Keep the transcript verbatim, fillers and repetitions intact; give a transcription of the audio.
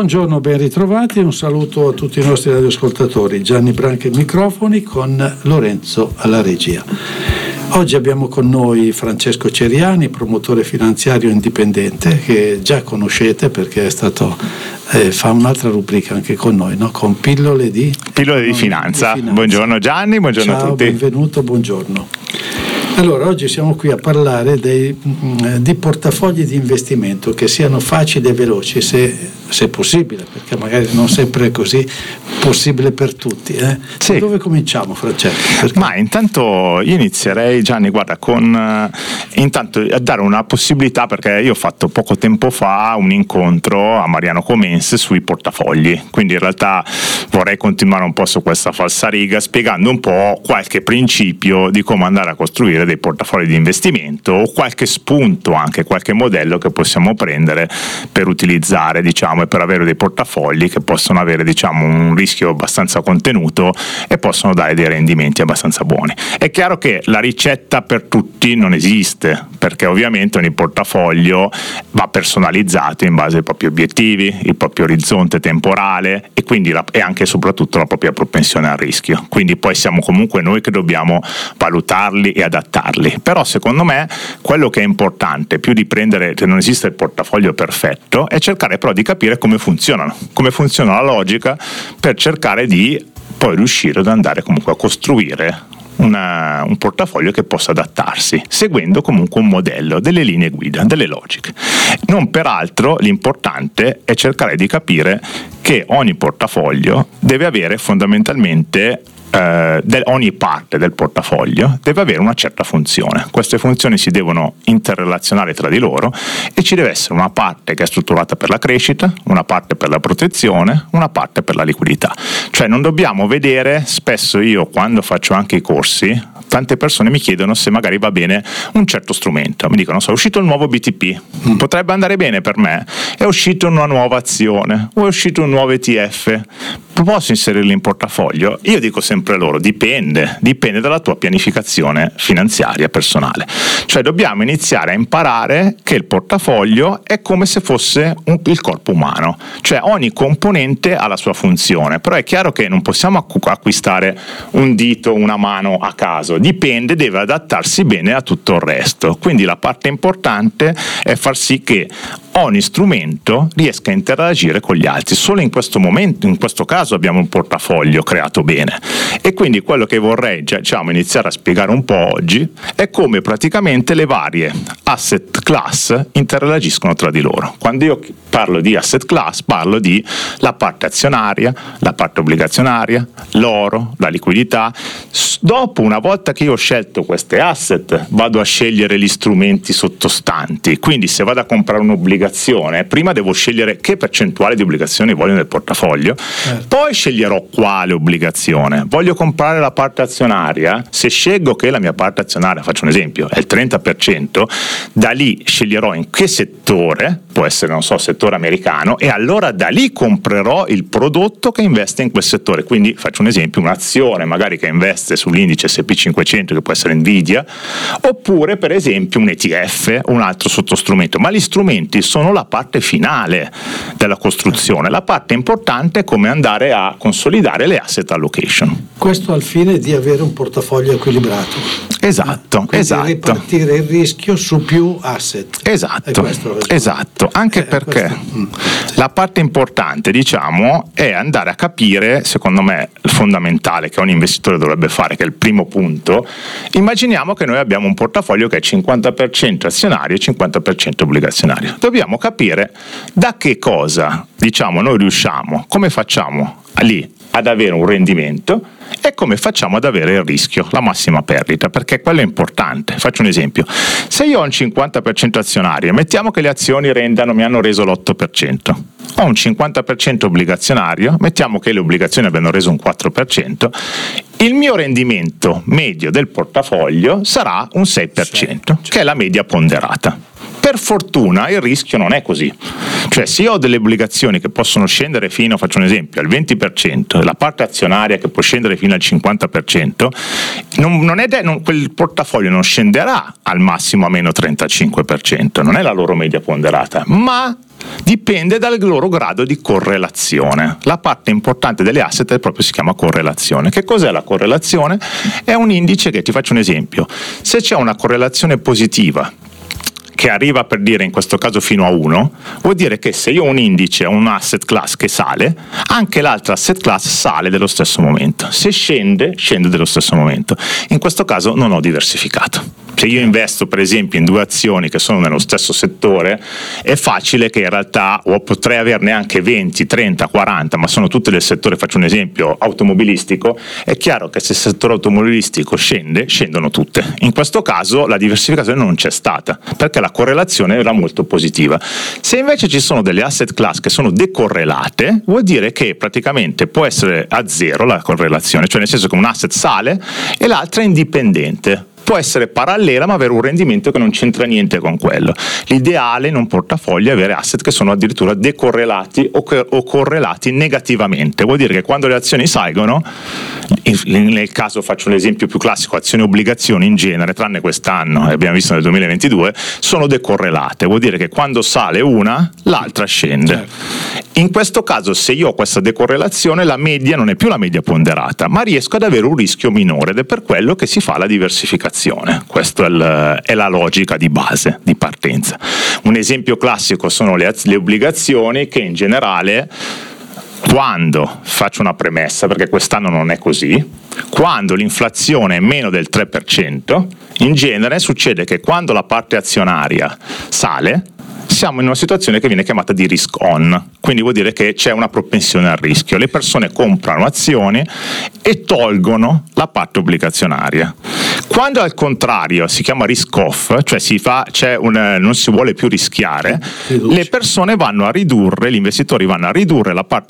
Buongiorno, ben ritrovati, un saluto a tutti i nostri radioascoltatori. Gianni Branca ai microfoni con Lorenzo alla regia. Oggi abbiamo con noi Francesco Ceriani, promotore finanziario indipendente, che già conoscete perché è stato eh, fa un'altra rubrica anche con noi, no? Con pillole di pillole di, no, finanza. di finanza. Buongiorno Gianni, buongiorno Ciao, a tutti. Benvenuto, buongiorno. Allora, oggi siamo qui a parlare dei, di portafogli di investimento che siano facili e veloci, se, se possibile, perché magari non sempre è così possibile per tutti. Eh? Sì. Da dove cominciamo, Francesco? Perché... Ma intanto io inizierei, Gianni, guarda, con uh, intanto a dare una possibilità, perché io ho fatto poco tempo fa un incontro a Mariano Comense sui portafogli, quindi in realtà vorrei continuare un po' su questa falsariga spiegando un po' qualche principio di come andare a costruire dei portafogli di investimento o qualche spunto, anche qualche modello che possiamo prendere per utilizzare, diciamo, e per avere dei portafogli che possono avere, diciamo, un rischio abbastanza contenuto e possono dare dei rendimenti abbastanza buoni. È chiaro che la ricetta per tutti non esiste, perché ovviamente ogni portafoglio va personalizzato in base ai propri obiettivi, il proprio orizzonte temporale e quindi la, e anche e soprattutto la propria propensione al rischio. Quindi poi siamo comunque noi che dobbiamo valutarli e adattarli. Però secondo me quello che è importante, più di prendere, che non esiste il portafoglio perfetto, è cercare però di capire come funzionano, come funziona la logica per cercare di poi riuscire ad andare comunque a costruire Una, un portafoglio che possa adattarsi, seguendo comunque un modello, delle linee guida, delle logiche. Non peraltro l'importante è cercare di capire che ogni portafoglio deve avere fondamentalmente Uh, del, ogni parte del portafoglio deve avere una certa funzione. Queste funzioni si devono interrelazionare tra di loro e ci deve essere una parte che è strutturata per la crescita, una parte per la protezione, una parte per la liquidità. Cioè non dobbiamo vedere, spesso io quando faccio anche i corsi, tante persone mi chiedono se magari va bene un certo strumento, mi dicono: so, è uscito il nuovo B T P, potrebbe andare bene per me, è uscito una nuova azione o è uscito un nuovo E T F, posso inserirli in portafoglio? Io dico sempre loro: dipende, dipende dalla tua pianificazione finanziaria personale. Cioè dobbiamo iniziare a imparare che il portafoglio è come se fosse un, il corpo umano, cioè ogni componente ha la sua funzione, però è chiaro che non possiamo acquistare un dito, una mano a caso, dipende, deve adattarsi bene a tutto il resto. Quindi la parte importante è far sì che ogni strumento riesca a interagire con gli altri. Solo in questo momento, in questo caso, abbiamo un portafoglio creato bene. E quindi quello che vorrei, diciamo, iniziare a spiegare un po' oggi è come praticamente le varie asset class interagiscono tra di loro. Quando io parlo di asset class, parlo di la parte azionaria, la parte obbligazionaria, l'oro, la liquidità. Dopo, una volta che io ho scelto queste asset, vado a scegliere gli strumenti sottostanti. Quindi se vado a comprare un'obbligazione, prima devo scegliere che percentuale di obbligazioni voglio nel portafoglio, certo. Poi sceglierò quale obbligazione. Voglio comprare la parte azionaria, se scelgo che la mia parte azionaria, faccio un esempio, è il trenta per cento, da lì sceglierò in che settore, può essere, non so, settore americano, e allora da lì comprerò il prodotto che investe in quel settore. Quindi faccio un esempio, un'azione magari che investe sull'indice S and P cinquecento, che può essere Nvidia, oppure per esempio un E T F o un altro sottostrumento. Ma gli strumenti sono la parte finale della costruzione, la parte importante è come andare a consolidare le asset allocation. Questo al fine di avere un portafoglio equilibrato. Esatto, Quindi esatto. ripartire il rischio su più asset. Esatto, esatto, anche eh, perché questo. La parte importante, diciamo, è andare a capire, secondo me, il fondamentale che ogni investitore dovrebbe fare, che è il primo punto. Immaginiamo che noi abbiamo un portafoglio che è cinquanta per cento azionario e cinquanta per cento obbligazionario. Dobbiamo capire da che cosa, diciamo, noi riusciamo, come facciamo lì ad avere un rendimento e come facciamo ad avere il rischio, la massima perdita, perché quello è importante. Faccio un esempio: se io ho un cinquanta per cento azionario, mettiamo che le azioni rendano, mi hanno reso l'otto per cento, ho un cinquanta per cento obbligazionario, mettiamo che le obbligazioni abbiano reso un quattro per cento, il mio rendimento medio del portafoglio sarà un sei per cento, che è la media ponderata. Per fortuna il rischio non è così, cioè se io ho delle obbligazioni che possono scendere fino, faccio un esempio, al venti per cento e la parte azionaria che può scendere fino al cinquanta per cento, non, non è de- non, quel portafoglio non scenderà al massimo a meno trentacinque per cento, non è la loro media ponderata, ma dipende dal loro grado di correlazione. La parte importante delle asset è proprio si chiama correlazione. Che cos'è la correlazione? È un indice che, ti faccio un esempio, se c'è una correlazione positiva che arriva, per dire in questo caso fino a uno, vuol dire che se io ho un indice o un asset class che sale, anche l'altra asset class sale dello stesso momento. Se scende, scende dello stesso momento. In questo caso non ho diversificato. Se io investo per esempio in due azioni che sono nello stesso settore, è facile che in realtà o potrei averne anche venti, trenta, quaranta, ma sono tutte del settore, faccio un esempio, automobilistico. È chiaro che se il settore automobilistico scende, scendono tutte. In questo caso la diversificazione non c'è stata, perché la correlazione era molto positiva. Se invece ci sono delle asset class che sono decorrelate, vuol dire che praticamente può essere a zero la correlazione, cioè nel senso che un asset sale e l'altra è indipendente. Può essere parallela ma avere un rendimento che non c'entra niente con quello. L'ideale in un portafoglio è avere asset che sono addirittura decorrelati o, co- o correlati negativamente. Vuol dire che quando le azioni salgono, in, nel caso faccio un esempio più classico, azioni e obbligazioni in genere, tranne quest'anno e abbiamo visto nel duemilaventidue, sono decorrelate. Vuol dire che quando sale una, l'altra scende. Certo. In questo caso, se io ho questa decorrelazione, la media non è più la media ponderata, ma riesco ad avere un rischio minore ed è per quello che si fa la diversificazione. Questa è, il, è la logica di base, di partenza. Un esempio classico sono le, le obbligazioni che in generale, quando, faccio una premessa perché quest'anno non è così, quando l'inflazione è meno del tre per cento, in genere succede che quando la parte azionaria sale, siamo in una situazione che viene chiamata di risk on, quindi vuol dire che c'è una propensione al rischio. Le persone comprano azioni e tolgono la parte obbligazionaria. Quando al contrario si chiama risk off, cioè si fa, c'è un, non si vuole più rischiare, le persone vanno a ridurre, gli investitori vanno a ridurre la parte